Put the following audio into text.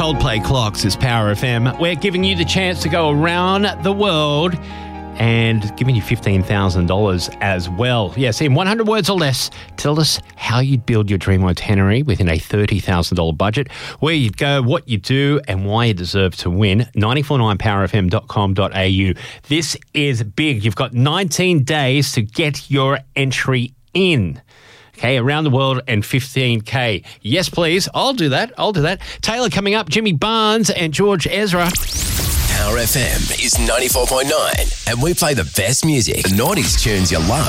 Coldplay Clocks is Power FM. We're giving you the chance to go around the world and giving you $15,000 as well. Yes, in 100 words or less, tell us how you'd build your dream itinerary within a $30,000 budget, where you'd go, what you do, and why you deserve to win. 949powerfm.com.au. This is big. You've got 19 days to get your entry in. Okay, around the world and 15K. Yes, please. I'll do that. Taylor coming up, Jimmy Barnes and George Ezra. Power FM is 94.9 and we play the best music. The 90s tunes you love.